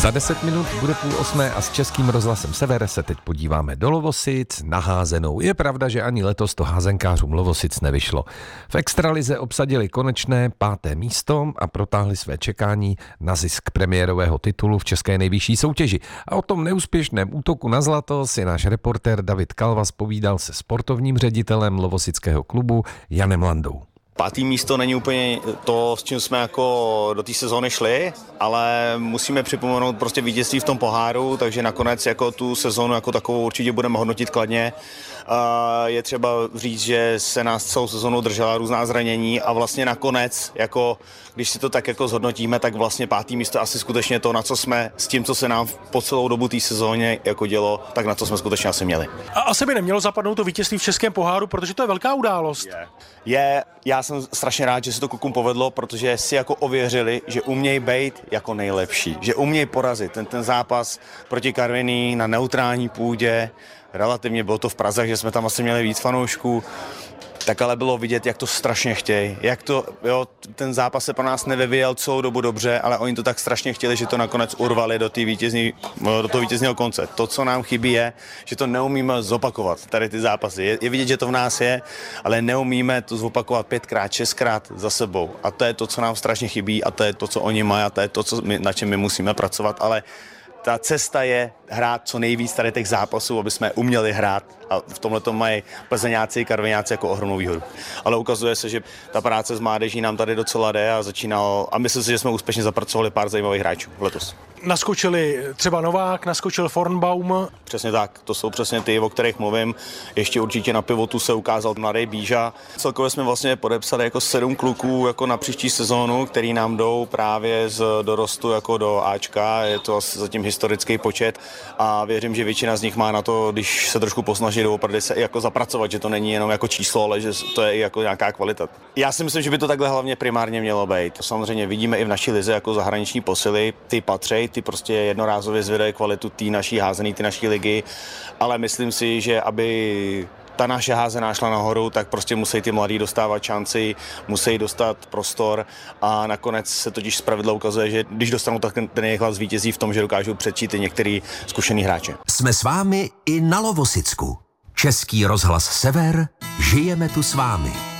Za 10 minut bude 7:30 a s Českým rozhlasem Sever se teď podíváme do Lovosic na házenou. Je pravda, že ani letos to házenkářům Lovosic nevyšlo. V extralize obsadili konečné 5. místo a protáhli své čekání na zisk premiérového titulu v české nejvyšší soutěži. A o tom neúspěšném útoku na zlato si náš reportér David Kalvas povídal se sportovním ředitelem lovosického klubu Janem Landou. 5. místo není úplně to, s čím jsme jako do té sezóny šli, ale musíme připomenout prostě vítězství v tom poháru, takže nakonec jako tu sezónu jako takovou určitě budeme hodnotit kladně. Je třeba říct, že se nás celou sezónu držela různá zranění a vlastně nakonec, jako, když si to tak jako zhodnotíme, tak vlastně 5. místo asi skutečně to, na co jsme s tím, co se nám po celou dobu té sezóně jako dělo, tak na co jsme skutečně asi měli. A asi by nemělo zapadnout to vítězství v českém poháru, protože to je velká událost. Já jsem strašně rád, že se to klukům povedlo, protože si jako ověřili, že umějí být jako nejlepší, že umějí porazit. Ten zápas proti Karviní na neutrální půdě, relativně bylo to v Praze, že jsme tam asi měli víc fanoušků, tak ale bylo vidět, jak to strašně chtějí. Ten zápas se pro nás nevyvíjel celou dobu dobře, ale oni to tak strašně chtěli, že to nakonec urvali do toho vítězného konce. To, co nám chybí, je, že to neumíme zopakovat, tady ty zápasy. Je vidět, že to v nás je, ale neumíme to zopakovat 5krát, 6krát za sebou. A to je to, co nám strašně chybí a to je to, co oni mají a to je to, na čem my musíme pracovat, ale ta cesta je hrát co nejvíc tady těch zápasů, aby jsme uměli hrát a v tomhle mají Plzeňáci, Karviňáci jako ohromnou výhodu. Ale ukazuje se, že ta práce s mládeží nám tady docela jde a myslím si, že jsme úspěšně zapracovali pár zajímavých hráčů letos. Naskočili třeba Novák, naskočil Fornbaum. Přesně tak, to jsou přesně ty, o kterých mluvím. Ještě určitě na pivotu se ukázal mladý Bíža. Celkově jsme vlastně podepsali jako 7 kluků jako na příští sezónu, který nám jdou právě z dorostu jako do Ačka. Je to asi zatím historický počet a věřím, že většina z nich má na to, když se trošku posnaží doopravdy se jako zapracovat, že to není jenom jako číslo, ale že to je i jako nějaká kvalita. Já si myslím, že by to takhle hlavně primárně mělo být. Samozřejmě vidíme i v naší lize jako zahraniční posily, ty patří, ty prostě jednorázově zvedají kvalitu té naší házené, ty naší ligy, ale myslím si, že aby ta naše házená šla nahoru, tak prostě musí ty mladí dostávat šanci, musí dostat prostor a nakonec se totiž zpravidla ukazuje, že když dostanou, tak ten jejich hlas vítězí v tom, že dokážou předčít i některý zkušený hráče. Jsme s vámi i na Lovosicku. Český rozhlas Sever, žijeme tu s vámi.